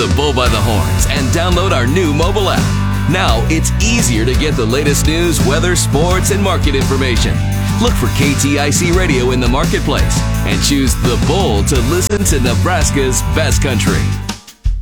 the bull by the horns and download our new mobile app. Now it's easier to get the latest news, weather, sports, and market information. Look for KTIC Radio in the marketplace and choose the Bull to listen to Nebraska's best country.